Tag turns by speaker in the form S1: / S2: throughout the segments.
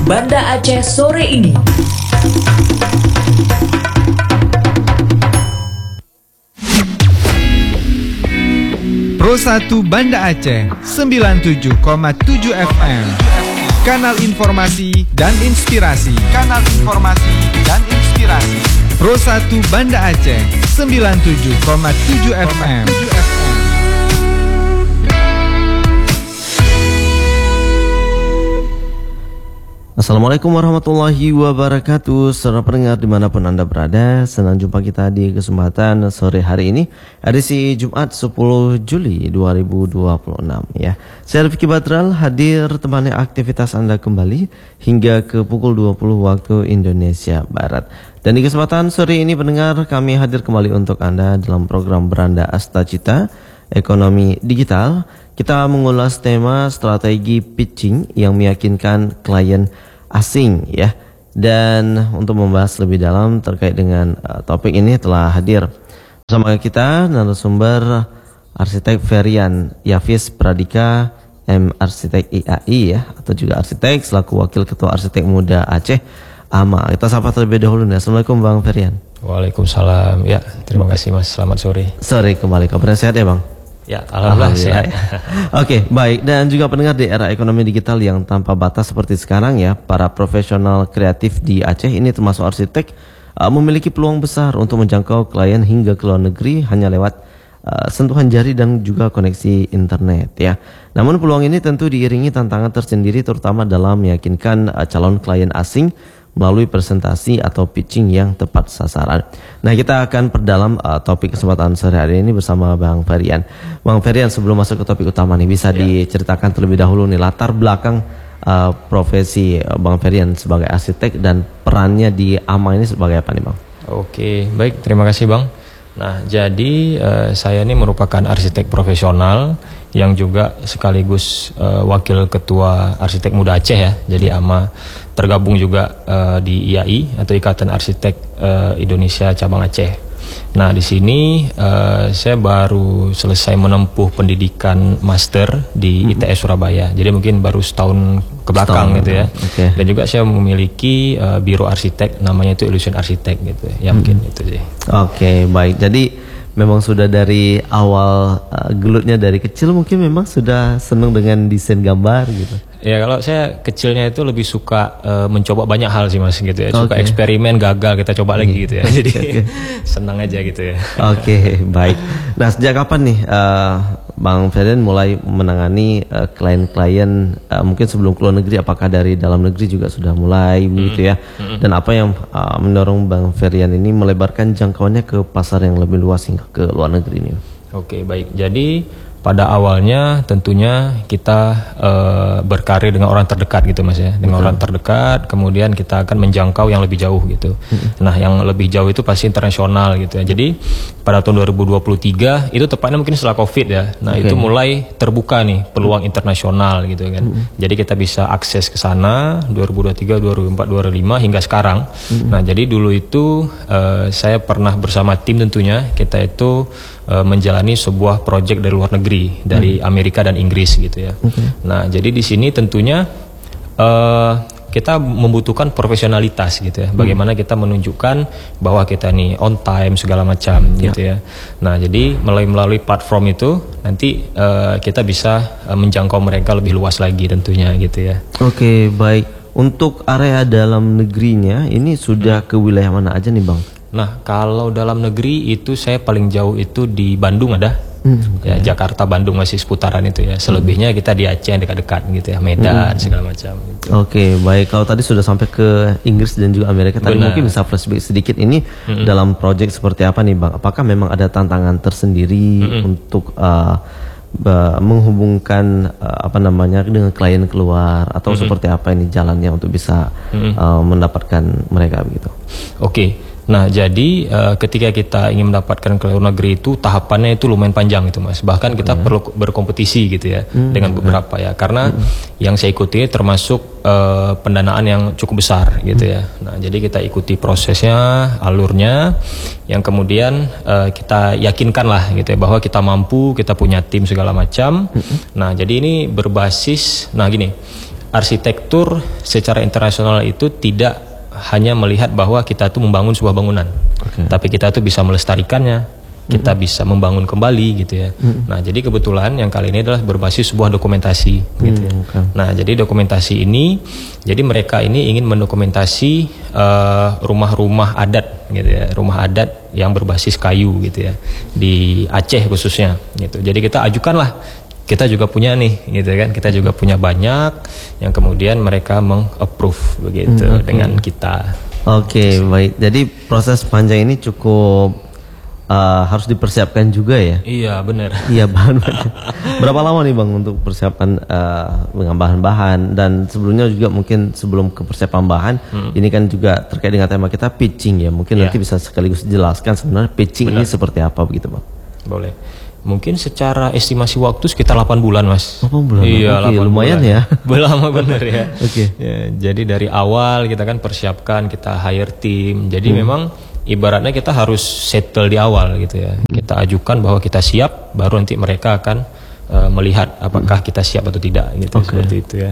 S1: Banda Aceh sore ini.
S2: Pro 1 Banda Aceh 97,7 FM. Kanal informasi dan inspirasi. Pro 1 Banda Aceh 97,7 FM.
S3: Assalamualaikum warahmatullahi wabarakatuh. Saudara pendengar dimanapun Anda berada, senang jumpa kita di kesempatan sore hari ini, edisi Jumat 10 Juli 2026 ya. Saya Rifki Badral hadir temani aktivitas Anda kembali hingga ke pukul 20 waktu Indonesia Barat. Dan di kesempatan sore ini pendengar, kami hadir kembali untuk Anda dalam program Beranda Astacita Ekonomi Digital. Kita mengulas tema strategi pitching yang meyakinkan klien asing ya. Dan untuk membahas lebih dalam terkait dengan topik ini telah hadir bersama kita narasumber arsitek Ferian Yafis Pradika, Arsitek IAI ya, atau juga arsitek selaku Wakil Ketua Arsitek Muda Aceh AMA. Kita sapa terlebih dahulu nih. Assalamualaikum Bang Ferian.
S4: Waalaikumsalam ya, terima kasih Mas, selamat sore.
S3: Sore kembali, kabarnya sehat ya Bang?
S4: Ya, alhamdulillah sehat.
S3: Oke, baik. Dan juga pendengar di era ekonomi digital yang tanpa batas seperti sekarang ya, para profesional kreatif di Aceh ini termasuk arsitek memiliki peluang besar untuk menjangkau klien hingga ke luar negeri hanya lewat sentuhan jari dan juga koneksi internet ya. Namun peluang ini tentu diiringi tantangan tersendiri, terutama dalam meyakinkan calon klien asing melalui presentasi atau pitching yang tepat sasaran. Nah, kita akan perdalam topik kesempatan sore hari ini bersama Bang Ferian. Bang Ferian, sebelum masuk ke topik utama nih, bisa diceritakan terlebih dahulu nih latar belakang profesi Bang Ferian sebagai arsitek dan perannya di AMA ini sebagai apa nih Bang?
S4: Oke, baik, terima kasih Bang. Nah, jadi saya ini merupakan arsitek profesional yang juga sekaligus Wakil Ketua Arsitek Muda Aceh ya. Jadi AMA tergabung juga di IAI atau Ikatan Arsitek Indonesia Cabang Aceh. Nah, di sini saya baru selesai menempuh pendidikan master di ITS Surabaya. Jadi mungkin baru setahun ke belakang gitu ya.
S3: Okay.
S4: Dan juga saya memiliki biro arsitek, namanya itu Illusion Arsitek gitu ya. Mungkin itu sih.
S3: Oke, baik. Jadi memang sudah dari awal gelutnya dari kecil mungkin memang sudah senang dengan desain gambar gitu.
S4: Ya, kalau saya kecilnya itu lebih suka mencoba banyak hal sih Mas gitu ya. Suka eksperimen, gagal kita coba lagi gitu ya. Jadi senang aja gitu ya.
S3: Oke, baik. Nah, sejak kapan nih Bang Ferian mulai menangani klien-klien mungkin sebelum keluar negeri, apakah dari dalam negeri juga sudah mulai begitu ya? Dan apa yang mendorong Bang Ferian ini melebarkan jangkauannya ke pasar yang lebih luas hingga ke luar negeri ini?
S4: Oke, baik. Jadi pada awalnya tentunya kita berkarir dengan orang terdekat gitu Mas ya. Dengan orang terdekat, kemudian kita akan menjangkau yang lebih jauh gitu. Nah, yang lebih jauh itu pasti internasional gitu ya. Jadi pada tahun 2023 itu tepatnya mungkin setelah Covid ya. Nah, itu mulai terbuka nih peluang internasional gitu kan. Jadi kita bisa akses ke sana 2023, 2024, 2025 hingga sekarang. Nah, jadi dulu itu saya pernah bersama tim tentunya kita itu menjalani sebuah proyek dari luar negeri, dari Amerika dan Inggris gitu ya. Nah, jadi di sini tentunya kita membutuhkan profesionalitas gitu ya. Bagaimana kita menunjukkan bahwa kita nih on time segala macam gitu ya. Nah, jadi melalui platform itu nanti kita bisa menjangkau mereka lebih luas lagi tentunya gitu ya.
S3: Oke, baik. Untuk area dalam negerinya ini sudah ke wilayah mana aja nih Bang?
S4: Nah, kalau dalam negeri itu saya paling jauh itu di Bandung ada. Ya, Jakarta, Bandung masih seputaran itu ya. Selebihnya kita di Aceh yang dekat-dekat gitu ya, Medan segala macam gitu.
S3: Oke, baik. Kalau tadi sudah sampai ke Inggris dan juga Amerika, tadi mungkin bisa flashback sedikit ini dalam proyek seperti apa nih Bang? Apakah memang ada tantangan tersendiri untuk menghubungkan dengan klien keluar atau seperti apa ini jalannya untuk bisa mendapatkan mereka begitu?
S4: Oke. Nah, jadi ketika kita ingin mendapatkan ke luar negeri itu tahapannya itu lumayan panjang gitu Mas. Bahkan kita perlu berkompetisi gitu ya dengan beberapa ya. Karena yang saya ikuti termasuk pendanaan yang cukup besar gitu ya. Nah, jadi kita ikuti prosesnya, alurnya, yang kemudian kita yakinkan lah gitu ya bahwa kita mampu, kita punya tim segala macam. Nah, jadi ini berbasis, nah gini, arsitektur secara internasional itu tidak hanya melihat bahwa kita tuh membangun sebuah bangunan, tapi kita tuh bisa melestarikannya, kita bisa membangun kembali gitu ya. Nah, jadi kebetulan yang kali ini adalah berbasis sebuah dokumentasi gitu ya. Nah, jadi dokumentasi ini, jadi mereka ini ingin mendokumentasi rumah-rumah adat gitu ya, rumah adat yang berbasis kayu gitu ya, di Aceh khususnya gitu. Jadi kita ajukanlah, kita juga punya nih gitu kan, kita juga punya banyak yang kemudian mereka meng-approve begitu dengan kita.
S3: Oke, baik. Jadi proses panjang ini cukup harus dipersiapkan juga ya.
S4: Iya, benar.
S3: Iya, bahan. Berapa lama nih Bang untuk persiapan dengan bahan-bahan, dan sebelumnya juga mungkin sebelum ke persiapan bahan, ini kan juga terkait dengan tema kita pitching ya. Mungkin nanti bisa sekaligus jelaskan sebenarnya pitching ini seperti apa begitu Bang.
S4: Boleh. Mungkin secara estimasi waktu sekitar 8 bulan Mas.
S3: 8 bulan?
S4: Iya,
S3: Oke, lumayan
S4: bulan.
S3: ya.
S4: Lama bener ya.
S3: Oke.
S4: Ya, jadi dari awal kita kan persiapkan, kita hire tim. Jadi memang ibaratnya kita harus settle di awal gitu ya. Kita ajukan bahwa kita siap, baru nanti mereka akan melihat apakah kita siap atau tidak gitu. Seperti itu ya.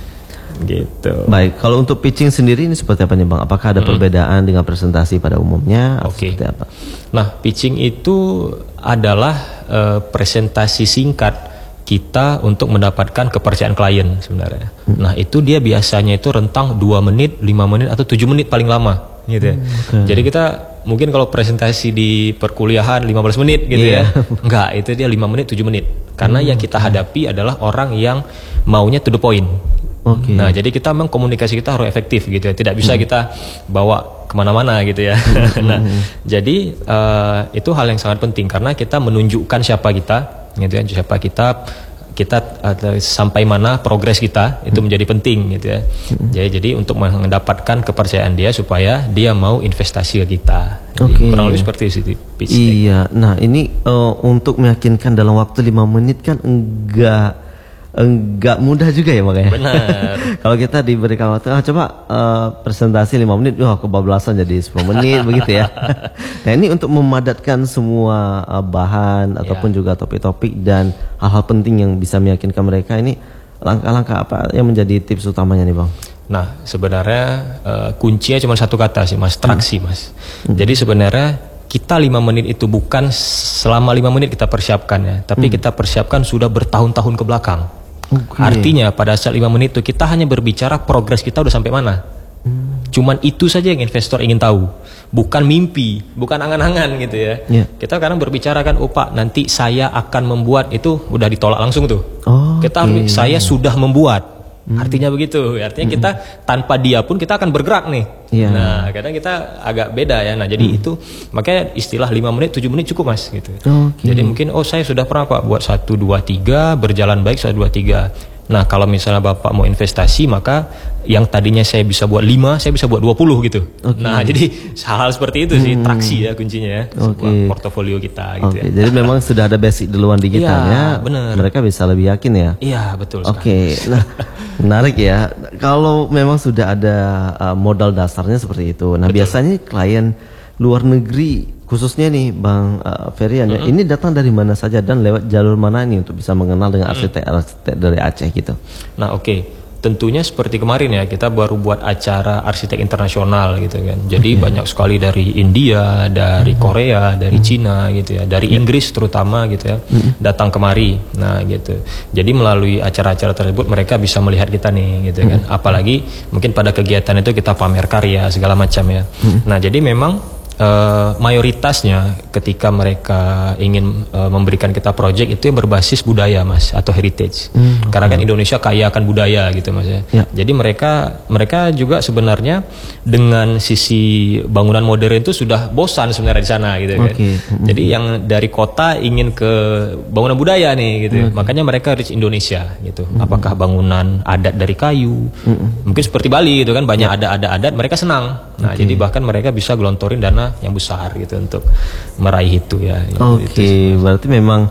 S4: Gitu.
S3: Baik, kalau untuk pitching sendiri ini seperti apa nih Bang? Apakah ada perbedaan dengan presentasi pada umumnya?
S4: Oke.
S3: Seperti apa?
S4: Nah, pitching itu adalah presentasi singkat kita untuk mendapatkan kepercayaan klien sebenarnya. Nah, itu dia biasanya itu rentang 2 menit, 5 menit atau 7 menit paling lama gitu ya. Jadi kita mungkin kalau presentasi di perkuliahan 15 menit gitu ya. Enggak, itu dia 5 menit, 7 menit. Karena yang kita hadapi adalah orang yang maunya to the point. Nah, jadi kita memang komunikasi kita harus efektif gitu ya. Tidak bisa kita bawa kemana-mana gitu ya. Nah, jadi itu hal yang sangat penting karena kita menunjukkan siapa kita, gitu ya. Siapa kita sampai mana progres kita itu menjadi penting gitu ya. Jadi untuk mendapatkan kepercayaan dia supaya dia mau investasi ke kita. Kurang lebih seperti itu.
S3: Iya. Nah, ini untuk meyakinkan dalam waktu 5 menit kan enggak mudah juga ya makanya.
S4: Benar.
S3: Kalau kita diberikan waktu, coba presentasi 5 menit, kebablasan jadi 10 menit begitu ya. Nah, ini untuk memadatkan semua bahan ataupun juga topik-topik dan hal-hal penting yang bisa meyakinkan mereka, ini langkah-langkah apa yang menjadi tips utamanya nih Bang?
S4: Nah, sebenarnya kuncinya cuma satu kata sih Mas, traksi Mas. Jadi sebenarnya kita 5 menit itu bukan selama 5 menit kita persiapkan ya, tapi kita persiapkan sudah bertahun-tahun ke belakang. Artinya pada saat 5 menit itu kita hanya berbicara progres kita udah sampai mana. Cuman itu saja yang investor ingin tahu, bukan mimpi, bukan angan-angan gitu ya. Kita kadang berbicara kan, Pak nanti saya akan membuat, itu udah ditolak langsung tuh. Kita harus, saya sudah membuat. Artinya begitu, artinya kita tanpa dia pun kita akan bergerak nih. Nah, kadang kita agak beda ya. Nah, jadi itu makanya istilah 5 menit, 7 menit cukup Mas gitu. Jadi mungkin saya sudah pernah Pak buat 1, 2, 3 berjalan baik 1, 2, 3. Nah, kalau misalnya Bapak mau investasi, maka yang tadinya saya bisa buat 5, saya bisa buat 20 gitu. Nah, jadi hal-hal seperti itu sih traksi ya kuncinya ya. Portofolio kita gitu ya.
S3: Jadi memang sudah ada basic duluan digitalnya,
S4: bener.
S3: Mereka bisa lebih yakin ya.
S4: Iya, betul sekali.
S3: Nah, menarik ya. Kalau memang sudah ada modal dasarnya seperti itu. Nah, biasanya klien luar negeri khususnya nih Bang Ferian ya, ini datang dari mana saja dan lewat jalur mana nih untuk bisa mengenal dengan arsitek-arsitek dari Aceh gitu?
S4: Nah, tentunya seperti kemarin ya, kita baru buat acara arsitek internasional gitu kan. Jadi banyak sekali dari India, dari Korea, dari Cina gitu ya, dari Inggris terutama gitu ya, datang kemari. Nah gitu. Jadi melalui acara-acara tersebut mereka bisa melihat kita nih gitu kan. Apalagi mungkin pada kegiatan itu kita pamer karya segala macam ya. Nah, jadi memang mayoritasnya ketika mereka ingin memberikan kita project itu yang berbasis budaya Mas, atau heritage. Karena kan Indonesia kaya akan budaya gitu Mas ya. Jadi mereka juga sebenarnya dengan sisi bangunan modern itu sudah bosan sebenarnya di sana gitu kan. Jadi yang dari kota ingin ke bangunan budaya nih gitu. Makanya mereka reach Indonesia gitu. Apakah bangunan adat dari kayu, mungkin seperti Bali gitu kan, banyak adat mereka senang. Nah, jadi bahkan mereka bisa gelontorin dana yang besar gitu untuk meraih itu ya.
S3: Berarti memang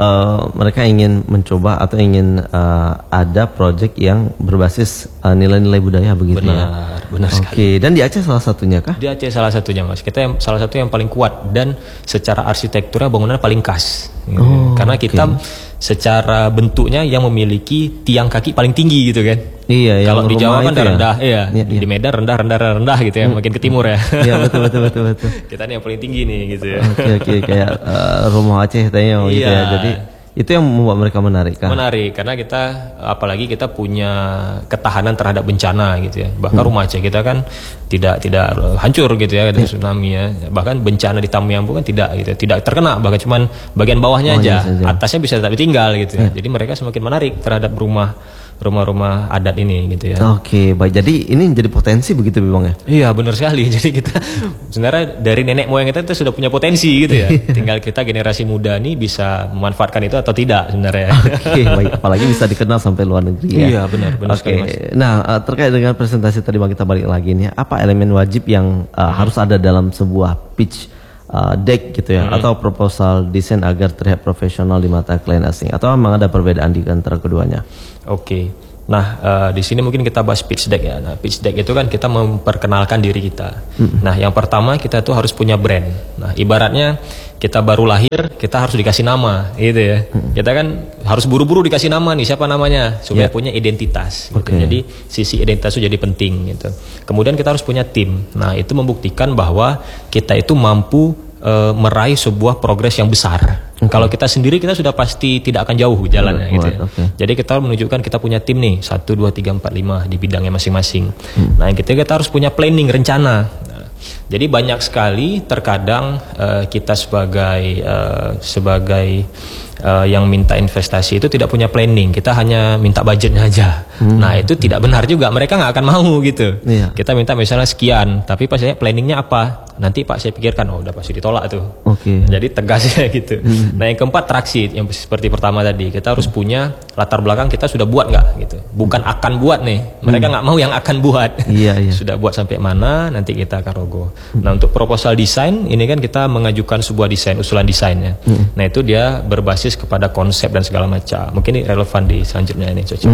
S3: mereka ingin mencoba atau ingin ada project yang berbasis nilai-nilai budaya begitu ya.
S4: benar sekali.
S3: Oke, dan di Aceh salah satunya kah?
S4: Di Aceh salah satunya Mas. Kita salah satu yang paling kuat dan secara arsitekturnya bangunan paling khas. Gitu. Karena kita secara bentuknya yang memiliki tiang kaki paling tinggi gitu kan.
S3: Iya,
S4: kalau di Jawa kan rendah,
S3: iya.
S4: Di Medan rendah gitu ya, makin ke timur ya.
S3: Iya, betul.
S4: Kita nih yang paling tinggi nih gitu ya.
S3: Oke, kayak rumah Aceh tanya gitu ya. Jadi itu yang membuat mereka menarik kan?
S4: Menarik karena kita apalagi kita punya ketahanan terhadap bencana gitu ya. Bahkan rumah Aceh kita kan tidak hancur gitu ya dari tsunami ya. Bahkan bencana di Tamiambu kan tidak terkena, bahkan cuman bagian bawahnya aja. Atasnya bisa tetap ditinggal gitu ya. Jadi mereka semakin menarik terhadap rumah-rumah adat ini gitu ya.
S3: Oke, baik. Jadi ini jadi potensi begitu Bang ya?
S4: Iya, benar sekali. Jadi kita sebenarnya dari nenek moyang kita itu sudah punya potensi gitu ya. Tinggal kita generasi muda nih bisa memanfaatkan itu atau tidak sebenarnya.
S3: Oke, baik. Apalagi bisa dikenal sampai luar negeri ya.
S4: Iya, benar sekali, Mas.
S3: Nah, terkait dengan presentasi tadi Bang, kita balik lagi nih. Apa elemen wajib yang harus ada dalam sebuah pitch deck gitu ya, atau proposal desain agar terlihat profesional di mata klien asing, atau memang ada perbedaan di antara keduanya?
S4: Oke. Nah, di sini mungkin kita bahas pitch deck ya. Nah, pitch deck itu kan kita memperkenalkan diri kita. Nah, yang pertama kita tuh harus punya brand. Nah, ibaratnya kita baru lahir, kita harus dikasih nama, gitu ya. Kita kan harus buru-buru dikasih nama nih, siapa namanya, supaya punya identitas. Gitu. Jadi sisi identitas itu jadi penting gitu. Kemudian kita harus punya tim. Nah, itu membuktikan bahwa kita itu mampu meraih sebuah progres yang besar. Kalau kita sendiri kita sudah pasti tidak akan jauh jalannya gitu ya. Jadi kita menunjukkan kita punya tim nih 1, 2, 3, 4, 5 di bidangnya masing-masing. Nah, yang ketiga kita harus punya planning, rencana. Nah, jadi banyak sekali terkadang kita sebagai yang minta investasi itu tidak punya planning, kita hanya minta budgetnya aja. Nah, itu tidak benar juga, mereka nggak akan mau gitu. Kita minta misalnya sekian, tapi pas saya planningnya apa? Nanti Pak saya pikirkan, oh udah pasti ditolak tuh. Jadi tegas ya gitu. Nah, yang keempat traksi, yang seperti pertama tadi, kita harus punya latar belakang kita sudah buat nggak gitu. Bukan akan buat nih, mereka nggak mau yang akan buat. Sudah buat sampai mana, nanti kita akan rogo. Nah, untuk proposal desain ini kan kita mengajukan sebuah desain, usulan desainnya. Nah, itu dia berbasis kepada konsep dan segala macam. Mungkin ini relevan di selanjutnya ini cocok.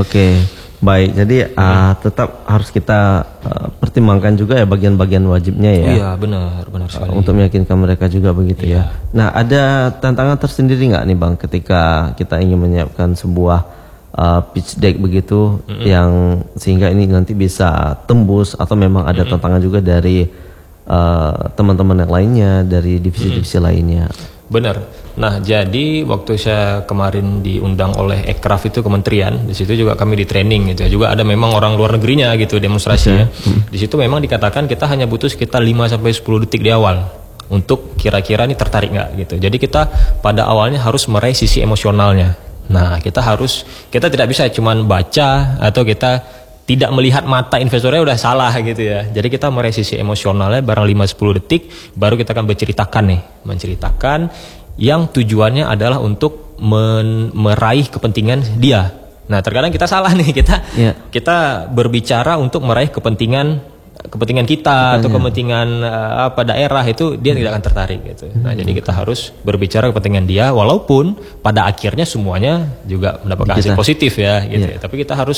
S3: Baik, jadi tetap harus kita pertimbangkan juga ya bagian-bagian wajibnya ya.
S4: Iya, benar sekali.
S3: Untuk meyakinkan mereka juga begitu ya. Nah, ada tantangan tersendiri nggak nih Bang ketika kita ingin menyiapkan sebuah pitch deck begitu yang sehingga ini nanti bisa tembus, atau memang ada tantangan juga dari teman-teman yang lainnya, dari divisi-divisi lainnya?
S4: Benar. Nah, jadi waktu saya kemarin diundang oleh Ekraf itu kementerian, di situ juga kami di training gitu ya. Juga ada memang orang luar negerinya gitu demonstrasi ya. Di situ memang dikatakan kita hanya butuh sekitar 5 sampai 10 detik di awal untuk kira-kira ini tertarik nggak gitu. Jadi kita pada awalnya harus meraih sisi emosionalnya. Nah, kita tidak bisa cuman baca atau kita tidak melihat mata investornya udah salah gitu ya. Jadi kita meraih sisi emosionalnya barang 5-10 detik, baru kita akan menceritakan yang tujuannya adalah untuk meraih kepentingan dia. Nah, terkadang kita salah nih, kita berbicara untuk meraih kepentingan kita atau kepentingan daerah, itu dia tidak akan tertarik gitu. Nah, jadi kita harus berbicara kepentingan dia, walaupun pada akhirnya semuanya juga mendapatkan hasil positif ya gitu. Tapi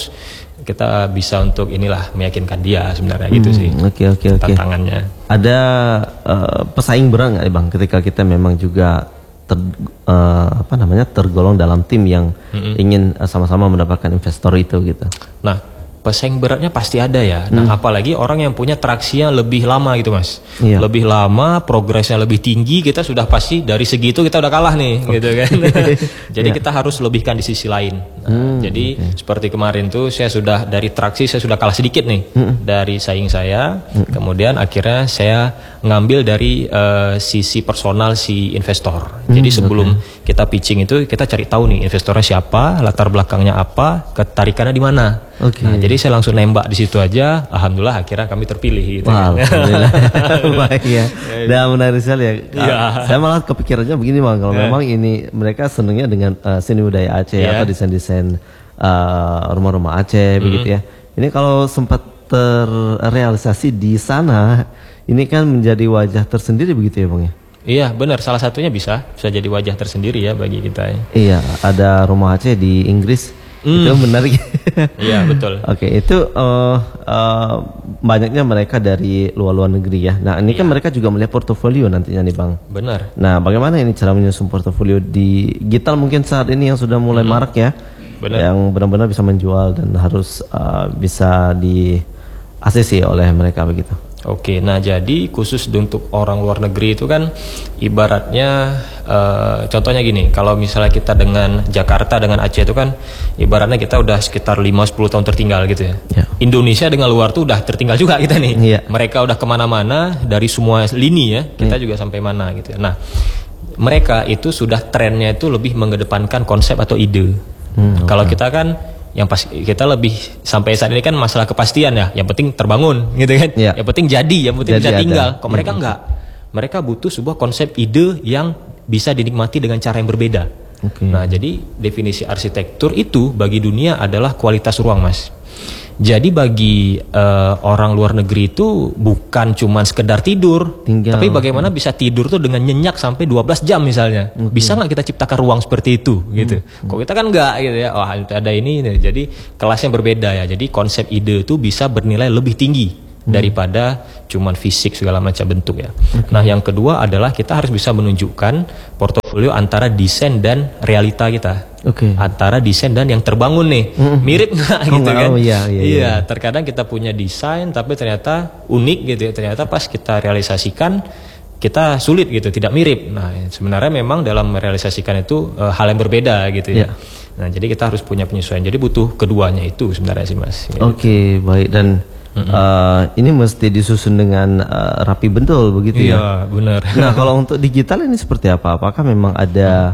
S4: kita bisa untuk meyakinkan dia sebenarnya gitu sih. Tantangannya. Ada
S3: pesaing berat nggak Bang ketika kita memang juga tergolong dalam tim yang ingin sama-sama mendapatkan investor itu gitu?
S4: Nah, pesaing beratnya pasti ada ya. Nah, apalagi orang yang punya traksinya lebih lama gitu Mas. Lebih lama, progresnya lebih tinggi, kita sudah pasti dari segi itu kita udah kalah nih gitu kan. Jadi kita harus lebihkan di sisi lain. Jadi seperti kemarin tuh saya sudah dari traksi saya sudah kalah sedikit nih dari saing saya. Kemudian akhirnya saya ngambil dari sisi personal si investor. Jadi sebelum kita pitching itu kita cari tahu nih investornya siapa, latar belakangnya apa, ketarikannya di mana. Nah, jadi saya langsung nembak di situ aja. Alhamdulillah akhirnya kami terpilih gitu.
S3: Alhamdulillah. Baik ya. Dan menarik sekali ya. Saya malah kepikirannya begini Bang, kalau memang ini mereka senangnya dengan seni budaya Aceh atau desain-desain rumah-rumah Aceh begitu ya. Ini kalau sempat terrealisasi di sana, ini kan menjadi wajah tersendiri begitu ya Bang ya?
S4: Iya benar, salah satunya bisa jadi wajah tersendiri ya bagi kita ya.
S3: Iya, ada rumah Aceh di Inggris Itu benar.
S4: Iya, betul.
S3: Oke, itu banyaknya mereka dari luar negeri ya. Nah, ini kan mereka juga melihat portofolio nantinya nih Bang.
S4: Benar.
S3: Nah, bagaimana ini cara menyusun portofolio digital mungkin saat ini yang sudah mulai marak ya?
S4: Benar.
S3: Yang benar-benar bisa menjual dan harus bisa di ACC oleh mereka begitu.
S4: Oke, nah jadi khusus untuk orang luar negeri itu kan ibaratnya contohnya gini, kalau misalnya kita dengan Jakarta dengan Aceh itu kan ibaratnya kita udah sekitar 5-10 tahun tertinggal gitu ya. Indonesia dengan luar tuh udah tertinggal juga kita nih. Mereka udah kemana-mana dari semua lini ya, kita juga sampai mana gitu ya. Nah, mereka itu sudah trennya itu lebih mengedepankan konsep atau ide. Kalau kita kan yang pas kita lebih sampai saat ini kan masalah kepastian ya, yang penting terbangun gitu kan, yang penting jadi, yang penting bisa tinggal. Kok mereka enggak, mereka butuh sebuah konsep ide yang bisa dinikmati dengan cara yang berbeda. Nah, jadi definisi arsitektur itu bagi dunia adalah kualitas ruang, Mas. Jadi bagi orang luar negeri itu bukan cuma sekedar tidur, tapi bagaimana bisa tidur tuh dengan nyenyak sampai 12 jam misalnya. Bisa nggak kita ciptakan ruang seperti itu gitu. Kok kita kan nggak gitu ya. Oh, ada ini. Jadi kelasnya berbeda ya. Jadi konsep ide itu bisa bernilai lebih tinggi daripada cuman fisik segala macam bentuk ya. Nah, yang kedua adalah kita harus bisa menunjukkan portofolio antara desain dan realita kita. Antara desain dan yang terbangun nih. Mirip nggak gitu kan? Iya, terkadang kita punya desain tapi ternyata unik gitu ya. Ternyata pas kita realisasikan kita sulit gitu, tidak mirip. Nah, sebenarnya memang dalam merealisasikan itu hal yang berbeda gitu ya. Nah, jadi kita harus punya penyesuaian. Jadi butuh keduanya itu sebenarnya sih, Mas.
S3: Oke, baik. Dan ini mesti disusun dengan rapi betul begitu ya.
S4: Iya, benar.
S3: Nah, kalau untuk digital ini seperti apa? Apakah memang ada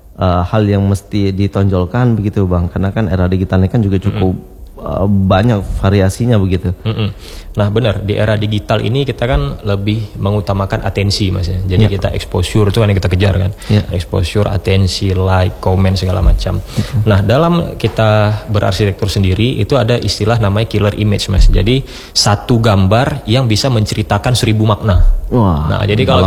S3: hal yang mesti ditonjolkan begitu Bang? Karena kan era digital ini kan juga cukup banyak variasinya begitu.
S4: Nah, benar, di era digital ini kita kan lebih mengutamakan atensi, Mas ya. Jadi kita exposure itu kan yang kita kejar kan. Exposure, atensi, like, comment segala macam. Nah, dalam kita berarsitektur sendiri itu ada istilah namanya killer image, Mas. Jadi satu gambar yang bisa menceritakan 1000 makna. Nah, jadi kalau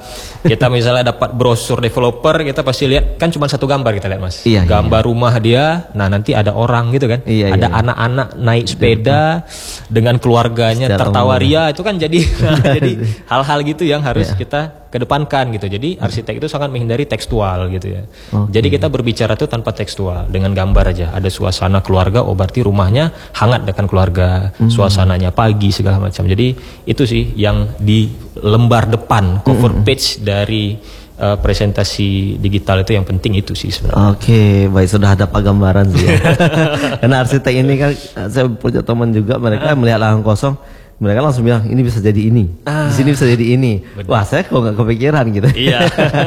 S4: kita misalnya dapat brosur developer, kita pasti lihat kan cuma satu gambar kita lihat, Mas. Gambar rumah dia, nah nanti ada orang gitu kan. Ada anak-anak naik sepeda dengan keluarganya tertawa ria, itu kan jadi jadi hal-hal gitu yang harus kita kedepankan gitu. Jadi arsitek itu sangat menghindari tekstual gitu ya. Jadi kita berbicara tuh tanpa tekstual, dengan gambar aja. Ada suasana keluarga, oh berarti rumahnya hangat dengan keluarga, suasananya pagi segala macam. Jadi itu sih yang di lembar depan cover page dari presentasi digital itu yang penting itu sih sebenarnya.
S3: Oke, baik, sudah ada gambaran sih ya. Karena arsitek ini kan saya punya teman juga, mereka melihat lahan kosong, mereka langsung bilang ini bisa jadi ini, di sini bisa jadi ini. Wah, saya kok nggak kepikiran gitu.
S4: Iya.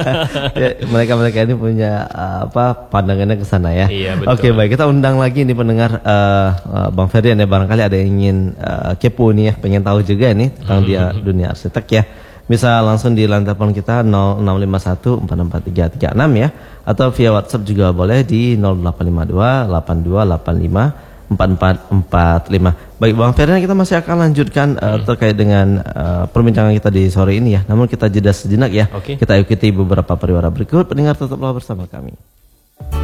S3: Mereka ini punya pandangannya ke sana ya.
S4: Iya, betul.
S3: Oke, baik, kita undang lagi nih pendengar Bang Ferdian ya, barangkali ada yang ingin kepo nih ya, pengen tahu juga nih tentang dia dunia arsitek ya. Bisa langsung di line telepon kita 0651 443 36 ya, atau via WhatsApp juga boleh di 0852 8285 4445. Baik Bang Ferdian, kita masih akan lanjutkan terkait dengan perbincangan kita di sore ini ya. Namun kita jeda sejenak ya. Kita ikuti beberapa pariwara berikut. Pendengar tetaplah bersama kami.